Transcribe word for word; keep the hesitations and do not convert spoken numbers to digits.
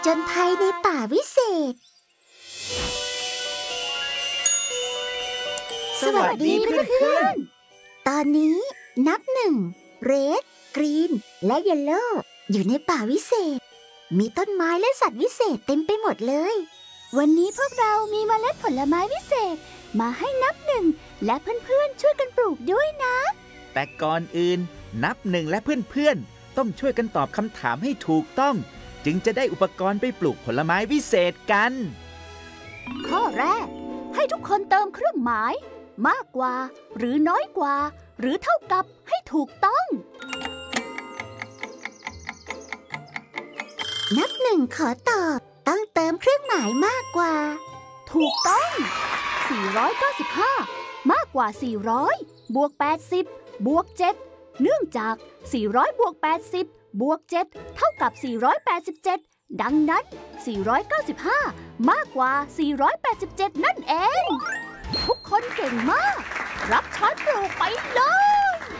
จญภัยในป่าวิเศษสวัสดีเพื่อนๆตอนนี้นับหนึ่งเรดกรีนและเยลโล่อยู่ในป่าวิเศษมีต้นไม้และสัตว์วิเศษเต็มไปหมดเลยวันนี้พวกเรามีเมล็ดผลไม้วิเศษมาให้นับหนึ่งและเพื่อนๆช่วยกันปลูกด้วยนะแต่ก่อนอื่นนับหนึ่งและเพื่อนๆต้องช่วยกันตอบคำถามให้ถูกต้องจึงจะได้อุปกรณ์ไปปลูกผลไม้วิเศษกันข้อแรกให้ทุกคนเติมเครื่องหมายมากกว่าหรือน้อยกว่าหรือเท่ากับให้ถูกต้องนับหนึ่งขอตอบต้องเติมเครื่องหมายมากกว่าถูกต้องสี่ร้อยเก้าสิบห้ามากกว่าสี่ร้อยบวกแปดสิบบวกเจ็ดเนื่องจากสี่ร้อยบวกแปดสิบบวกเจ็ดเท่ากับสี่ร้อยแปดสิบเจ็ดดังนั้นสี่ร้อยเก้าสิบห้ามากกว่าสี่ร้อยแปดสิบเจ็ดนั่นเองทุกคนเก่งมากรับช้อนปลูกไปเลย